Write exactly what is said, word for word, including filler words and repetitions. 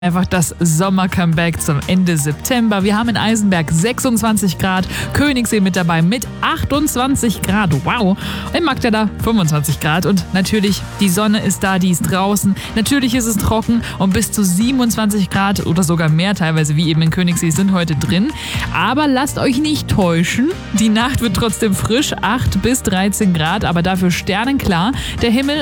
Einfach das Sommer-Comeback zum Ende September. Wir haben in Eisenberg sechsundzwanzig Grad, Königssee mit dabei mit achtundzwanzig Grad. Wow! In Magdala fünfundzwanzig Grad und natürlich die Sonne ist da, die ist draußen. Natürlich ist es trocken und bis zu siebenundzwanzig Grad oder sogar mehr teilweise wie eben in Königssee sind heute drin. Aber lasst euch nicht täuschen, die Nacht wird trotzdem frisch, acht bis dreizehn Grad, aber dafür sternenklar. Der Himmel